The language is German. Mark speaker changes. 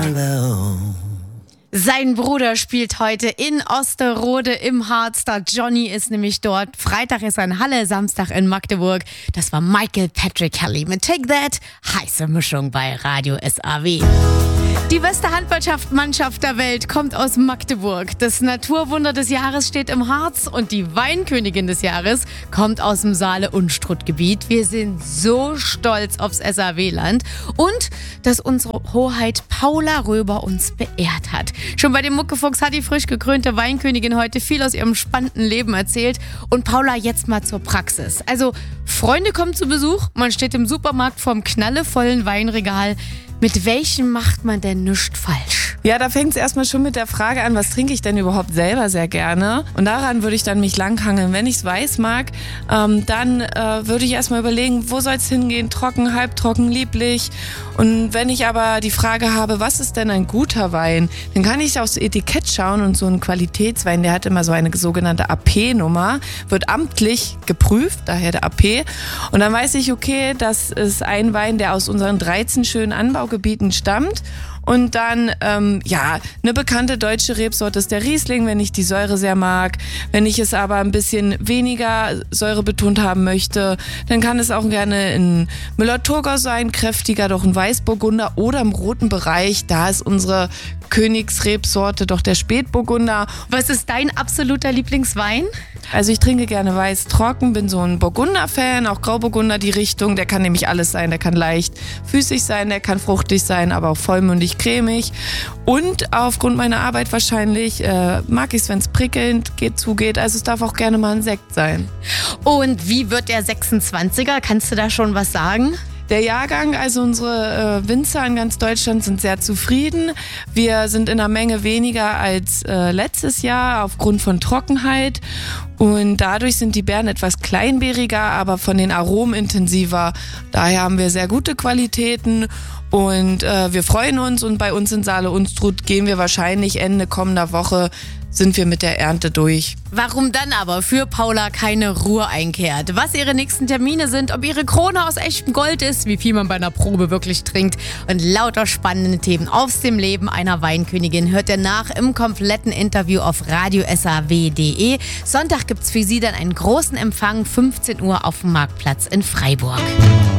Speaker 1: Sein Bruder spielt heute in Osterode im Hardstart. Johnny ist nämlich dort. Freitag ist er in Halle, Samstag in Magdeburg. Das war Michael Patrick Kelly mit Take That. Heiße Mischung bei Radio SAW. Die beste Handballmannschaft der Welt kommt aus Magdeburg. Das Naturwunder des Jahres steht im Harz und die Weinkönigin des Jahres kommt aus dem Saale-Unstrut-Gebiet. Wir sind so stolz aufs SAW-Land und dass unsere Hoheit Paula Röber uns beehrt hat. Schon bei dem Muckefuchs hat die frisch gekrönte Weinkönigin heute viel aus ihrem spannenden Leben erzählt. Und Paula, jetzt mal zur Praxis. Also, Freunde kommen zu Besuch, man steht im Supermarkt vorm knallevollen Weinregal. Mit welchem macht man denn nichts falsch?
Speaker 2: Ja, da fängt es erstmal schon mit der Frage an, was trinke ich denn überhaupt selber sehr gerne? Und daran würde ich dann mich langhangeln. Wenn ich es weiß mag, dann würde ich erstmal überlegen, wo soll es hingehen? Trocken, halbtrocken, lieblich. Und wenn ich aber die Frage habe, was ist denn ein guter Wein? Dann kann ich aufs Etikett schauen und so ein Qualitätswein, der hat immer so eine sogenannte AP-Nummer, wird amtlich geprüft, daher der AP. Und dann weiß ich, okay, das ist ein Wein, der aus unseren 13 schönen Anbaugebieten stammt. Und dann, eine bekannte deutsche Rebsorte ist der Riesling, wenn ich die Säure sehr mag. Wenn ich es aber ein bisschen weniger säurebetont haben möchte, dann kann es auch gerne ein Müller-Thurgau sein, kräftiger, doch ein Weißburgunder oder im roten Bereich. Da ist unsere Königsrebsorte doch der Spätburgunder.
Speaker 1: Was ist dein absoluter Lieblingswein?
Speaker 2: Also ich trinke gerne weiß trocken, bin so ein Burgunder-Fan, auch Grauburgunder die Richtung. Der kann nämlich alles sein, der kann leicht füßig sein, der kann fruchtig sein, aber auch vollmündig cremig. Und aufgrund meiner Arbeit wahrscheinlich mag ich es, wenn es prickelnd zugeht. Also es darf auch gerne mal ein Sekt sein.
Speaker 1: Und wie wird der 26er? Kannst du da schon was sagen?
Speaker 2: Der Jahrgang, also unsere Winzer in ganz Deutschland sind sehr zufrieden. Wir sind in einer Menge weniger als letztes Jahr aufgrund von Trockenheit. Und dadurch sind die Beeren etwas kleinbeeriger, aber von den Aromen intensiver. Daher haben wir sehr gute Qualitäten und wir freuen uns. Und bei uns in Saale-Unstrut gehen wir wahrscheinlich Ende kommender Woche, sind wir mit der Ernte durch.
Speaker 1: Warum dann aber für Paula keine Ruhe einkehrt? Was ihre nächsten Termine sind, ob ihre Krone aus echtem Gold ist, wie viel man bei einer Probe wirklich trinkt und lauter spannende Themen aus dem Leben einer Weinkönigin hört ihr nach im kompletten Interview auf radiosaw.de. Sonntag gibt's für Sie dann einen großen Empfang, 15 Uhr auf dem Marktplatz in Freiburg.